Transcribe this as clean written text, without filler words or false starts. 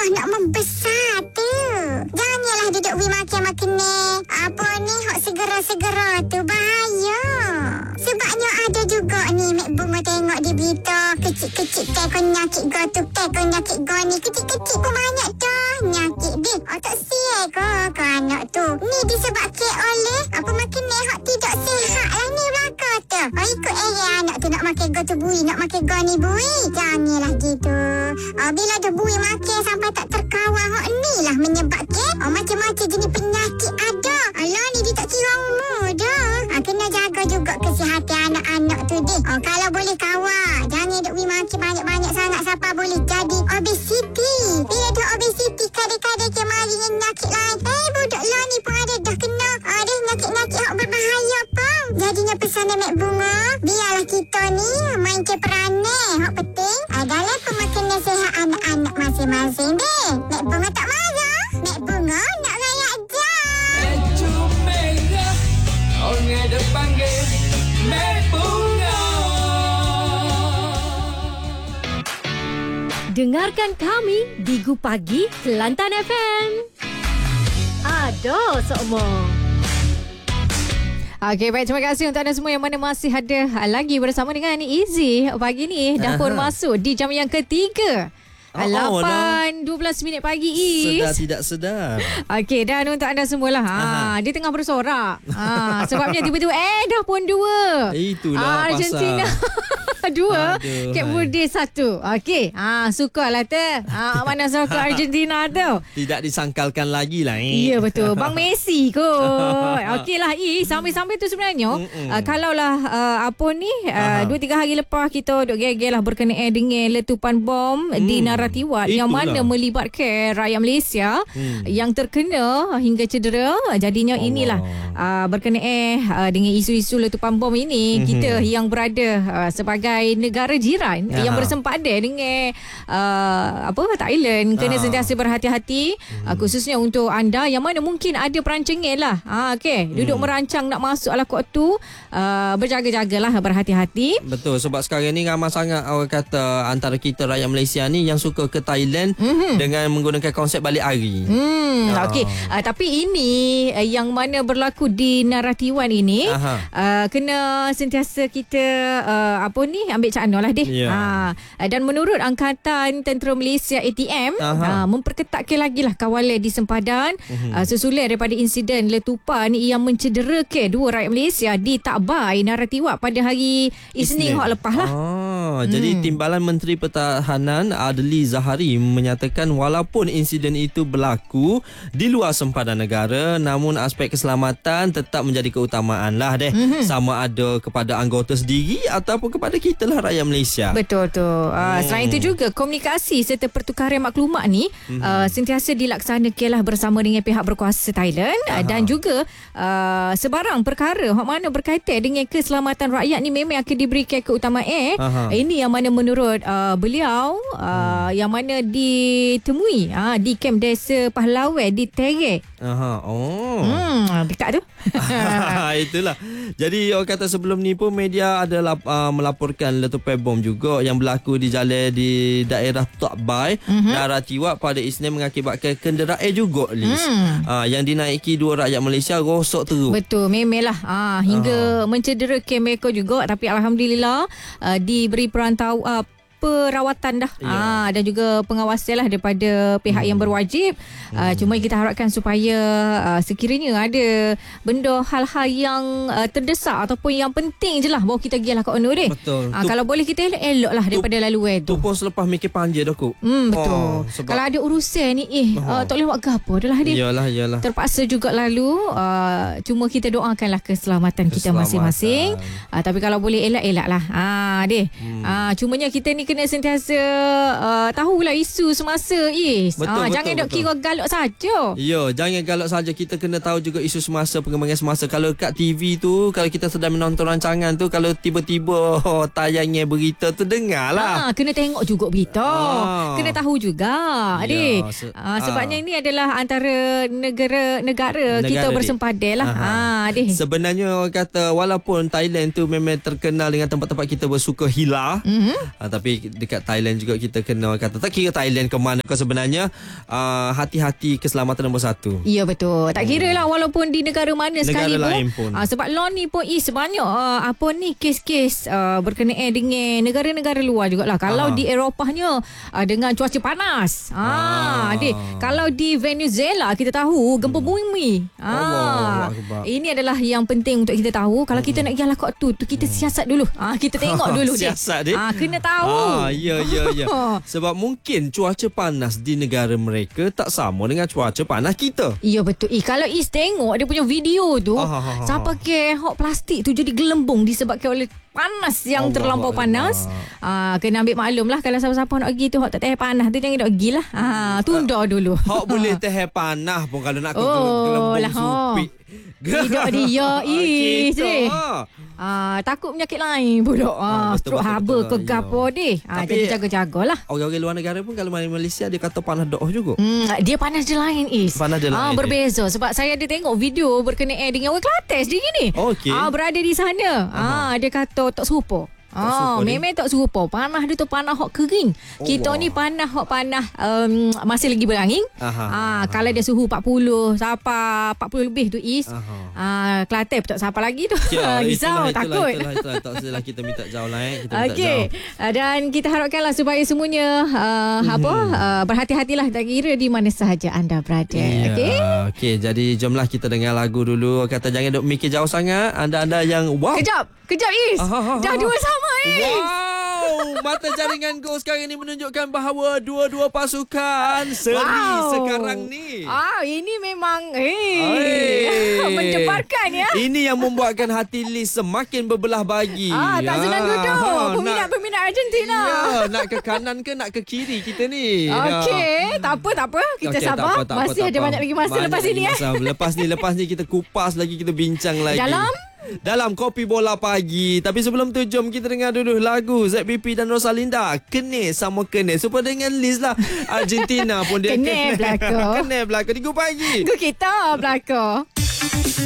Allah nak membesar tu. Janganlah duduk makan ni. Apa ni hok segera-segera tu bahaya. Sebabnya ada juga ni Mek Bunga tengok di berita kecil-kecil tekon nyakit go tu tekon nyakit go ni kecil-kecil pun banyak dah nyakit deh. Tak siap ke anak tu. Ni disebabkan oleh apa makan ni hok tidak sihat lah ni belaka tu. Ikut anak tu nak makan go tu bui, nak makan go ni bui. Janganlah gitu. Bila dah bui makan sampai tak terkawal hok ni lah menyebabkan macam-macam jenis penyakit ada. Alah ni dia tak kira umur dah. Kena jaga juga kesihatan anak-anak tu deh. Kalau boleh kawal, jangan duk bui makan banyak-banyak sangat sampai boleh jadi obesiti. Bila dah obesiti kadang-kadang ke mari dengan penyakit lain. Budak lah ni pun ada dah kena ada penyakit-penyakit yang berbahaya pun. Jadinya pesanan Mek Bunga, biarlah kita ni main ke peranan. Hak penting adalah pemakanan sihat anak-anak masing-masing deh. Mek Bunga tak marah. Mek Bunga nak rayak je. Cumega, orang ada panggil Mek Bunga. Dengarkan kami di Gu Pagi Kelantan FM. Ada semua. Okey, baik. Terima kasih untuk anda semua yang mana masih ada lagi bersama dengan Easy pagi ni. Dah pun masuk di jam yang ketiga. 8.12 minit pagi Sedar tidak sedar. Okey, dan untuk anda semualah dia tengah bersorak sebabnya tiba-tiba dah pun 2. Itulah Argentina dua, Cape Verde 1. Okey, sukalah tu. Mana suka Argentina tu. Tidak disangkalkan lagi lah. Ya, betul. Bang Messi kot. Okeylah sambil-sambil tu sebenarnya kalaulah apa ni 2-3 hari lepas kita duk geger lah berkenaan dengan letupan bom di Naratiwat yang mana melibatkan rakyat Malaysia yang terkena hingga cedera. Jadinya inilah berkenaan dengan isu-isu letupan bom ini, kita yang berada sebagai negara jiran yang bersempadan dengan Thailand kena sentiasa berhati-hati, khususnya untuk anda yang mana mungkin ada perancangan lah duduk merancang nak masuk ala kod tu, berjaga-jagalah, berhati-hati. Betul, sebab sekarang ni ramai sangat orang kata antara kita rakyat Malaysia ni yang suka ke Thailand dengan menggunakan konsep balik hari. Okey, tapi ini yang mana berlaku di Naratiwan ini kena sentiasa kita ambil cakna lah deh. Dan menurut Angkatan Tentera Malaysia ATM, memperketatkan lagi lah kawalan di sempadan sesuai daripada insiden letupan yang mencederakan 2 rakyat Malaysia di Takbai, Naratiwat pada hari Isnin hak lepas lah. Jadi Timbalan Menteri Pertahanan Adli Zahari menyatakan walaupun insiden itu berlaku di luar sempadan negara, namun aspek keselamatan tetap menjadi keutamaan lah deh. Sama ada kepada anggota sendiri ataupun kepada kita lah rakyat Malaysia. Betul tu. Selain itu juga komunikasi serta pertukaran maklumat ni sentiasa dilaksanakanlah bersama dengan pihak berkuasa Thailand dan juga sebarang perkara hak mana berkaitan dengan keselamatan rakyat ni memang akan diberikan keutamaan. Ini yang mana menurut beliau yang mana ditemui di Kem Desa Pahlawan di Terek. Dekat tu. Itulah. Jadi orang kata sebelum ni pun media ada melaporkan letupan bom juga yang berlaku di jalan di daerah Takbai, Naratiwat pada Isnin mengakibatkan kenderaan juga yang dinaiki 2 rakyat Malaysia rosak teruk. Betul, memelah hingga mencederakan mereka juga, tapi alhamdulillah diberi perawatan dah dan juga pengawasan lah daripada pihak yang berwajib. Cuma kita harapkan supaya sekiranya ada benda hal-hal yang terdesak ataupun yang penting je lah baru kita pergi lah kat Onur deh. Betul. Kalau boleh kita elok lah daripada laluan tu. Tu pun selepas mikir panjang dah kot. Betul. Kalau ada urusan ni tak boleh buat gapo dah lah dia. Iyalah. Terpaksa juga lalu. Cuma kita doakanlah keselamatan kita masing-masing. Tapi kalau boleh elak-elak lah. Deh. Cumanya kita ni kena sentiasa tahulah isu semasa jangan dok kira galak saja. Ya, jangan galak saja, kita kena tahu juga isu semasa, perkembangan semasa. Kalau kat TV tu, kalau kita sedang menonton rancangan tu, kalau tiba-tiba tayangnya berita tu, dengarlah. Kena tengok juga berita. Kena tahu juga. Sebabnya ini adalah antara negara kita bersempadan lah. Sebenarnya orang kata walaupun Thailand tu memang terkenal dengan tempat-tempat kita bersuka hilah, tapi dekat Thailand juga kita kena kata tak kira Thailand ke mana ke sebenarnya hati-hati keselamatan nombor 1. Ya betul. Tak kira lah walaupun di negara mana sekali lain pun. Sebab law ni pun sebanyak kes-kes berkenaan dengan negara-negara luar jugalah. Kalau di Eropahnya dengan cuaca panas. Kalau di Venezuela kita tahu gempa bumi. Ini adalah yang penting untuk kita tahu. Kalau kita nak pergi halakot tu kita siasat dulu. Kita tengok dulu dia. Siasat dia. Kena tahu. Ya. Sebab mungkin cuaca panas di negara mereka tak sama dengan cuaca panas kita. Ya betul. Kalau Is tengok dia punya video tu, siapa pakai hot plastik tu jadi gelembung disebabkan oleh panas yang terlampau panas. Kena ambil maklum lah kalau siapa-siapa nak pergi tu hot tak tahan panas tu jangan nak pergi lah. Tunda dulu. Hot boleh tahan panas pun kalau nak gelembung supik. Tidak dia Is takut penyakit lain pula. Stroke haba ke gapo deh. Jadi jaga-jagalah. Orang-orang luar negara pun kalau main Malaysia dia kata panas doh juga. Dia panas dia lain Is. Panas dia lain. Berbeza sebab saya ada tengok video berkenaan dengan orang Kelantan dia gini. Berada di sana. Dia kata tak serupa. Memang tak serupa. Panas dia tu panas hot kering. Kita ni panas hot panas masih lagi berangin. Kalau dia suhu 40 sampai 40 lebih tu Is. Kelantan tak siapa lagi tu. Risau takut. Itulah tak salah kita minta jauh lah kita minta jauh. Dan kita harapkanlah supaya semuanya berhati-hatilah tak kira di mana sahaja anda berada. Okey, jadi jomlah kita dengar lagu dulu. Kata jangan duk mikir jauh sangat. Anda yang wow. Kejap Is. Dah dua sama Is. Wow, mata jaringan Go sekarang ini menunjukkan bahawa dua-dua pasukan seri sekarang ni. Ini memang mendebarkan ya. Ini yang membuatkan hati Liz semakin berbelah bagi. Tak senang duduk. Peminat Argentina. Nak ke kanan ke nak ke kiri kita ni. Okey, tak apa. Kita sabar. Masih ada banyak lagi masa lepas ini Lepas ni kita kupas lagi, kita bincang lagi. Dalam Kopi Bola Pagi. Tapi sebelum tu jom kita dengar dulu lagu ZBP dan Rosalinda, Kene sama Kene. Supaya dengan Liz lah. Argentina pun dia Kene belakang. Kene belakang. Di Go Pagi Go kita belakang.